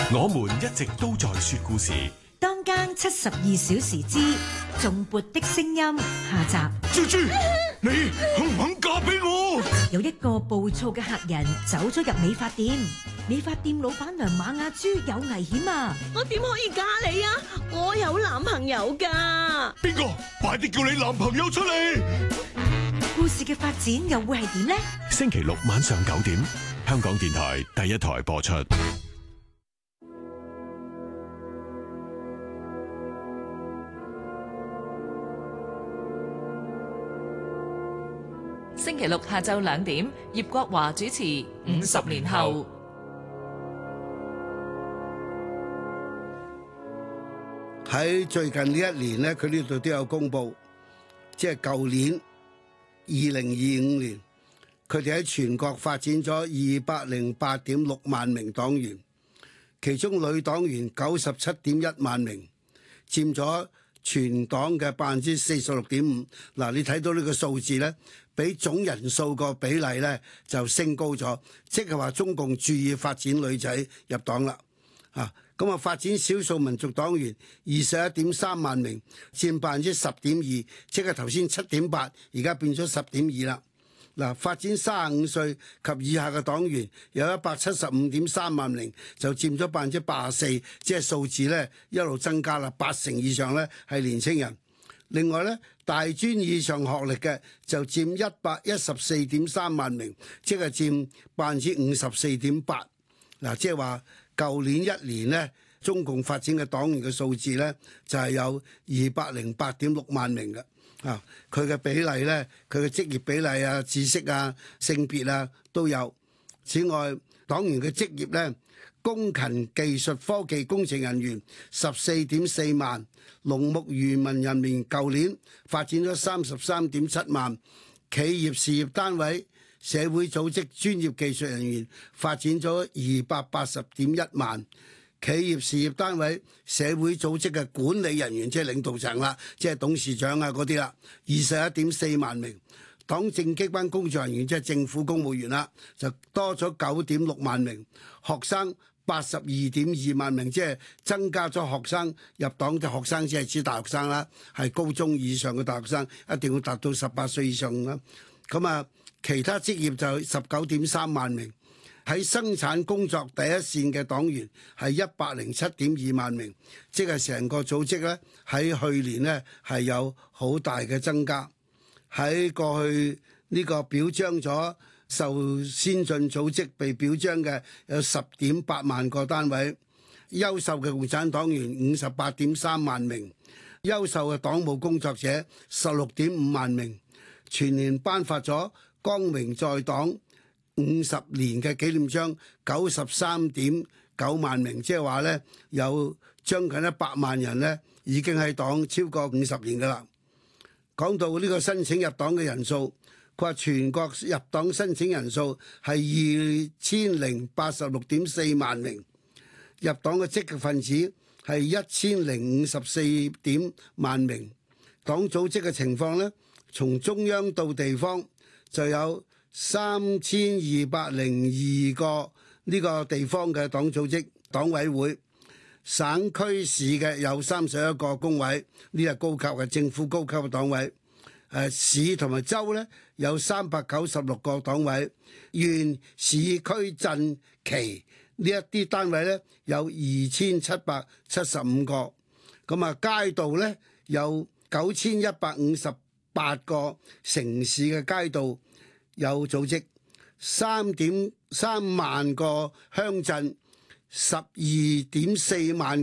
我們一直都在說故事。 當間72小時之頌缽的聲音下集。 豬豬，你肯唔肯嫁俾我？ 有一個暴躁嘅客人走咗入美髮店，美髮店老闆娘馬雅珠有危險啊！ 我點可以嫁你啊？我有男朋友噶。 邊個？快啲叫你男朋友出嚟！ 故事嘅發展又會係點呢？ 星期六晚上9點，香港電台第一台播出。 星期六下晝2點，葉國華主持《50年後》。 喺最近呢一年呢，佢呢度都有公布，即係舊年2025年，佢哋喺全國發展咗208.6萬名黨員，其中女黨員97.1萬名，佔咗全黨嘅46.5%。嗱，你睇到呢個數字呢，比總人數個比例呢就升高咗，即係話中共注意發展女仔入黨啦。咁發展少數民族黨員21.3萬名，佔10.2%，即係頭先7.8%，而家變咗10.2%啦。嗱，發展35歲及以下嘅黨員有175.3萬名，就佔咗84%，即係數字咧一路增加啦，80%以上咧係年青人。另外咧，大專以上學歷嘅就佔114.3萬名，即係佔54.8%。嗱，即係話舊年一年咧，中共發展嘅黨員嘅數字咧就係有208.6萬名嘅。佢嘅比例咧，佢嘅職業比例啊、知識啊、性別啊都有。此外，黨員嘅職業咧，工勤技術科技工程人員14.4萬，農牧漁民人員舊年發展咗33.7萬，企業事業單位、社會組織專業技術人員發展咗280.1萬，企業事業單位、社會組織嘅管理人員即係領導層啦，即係董事長啊嗰啲啦，21.4萬名，黨政機關工作人員即係政府公務員啦，就多咗9.6萬名，學生82.2萬名，即係增加咗學生入黨嘅學生，即係指大學生啦，係高中以上嘅大學生一定要達到18歲以上啦。咁其他職業就19.3萬名，喺生產工作第一線嘅黨員係107.2萬名，即係成個組織咧喺去年咧係有好大嘅增加。喺過去呢個表彰咗受先進組織被表彰嘅有10.8萬個單位，優秀嘅共產黨員58.3萬名，優秀嘅黨務工作者16.5萬名，全年頒發咗光榮在黨50年嘅紀念章93.9萬名，即係話咧有將近100萬人咧已經喺黨超過50年噶啦。講到呢個申請入黨嘅人數，佢話全國入黨申請人數係2086.4萬名，入黨嘅積極分子係1054萬名。黨組織嘅情況咧，從中央到地方就有3202個呢個地方嘅黨組織黨委會，省區市嘅有31個工委，呢係高級嘅政府高級嘅黨委。市同埋州呢有396個黨委，縣市區鎮旗呢一啲單位呢有2775個，街道呢有9158個，城市嘅街道有組織3.3萬個鄉鎮，12.4萬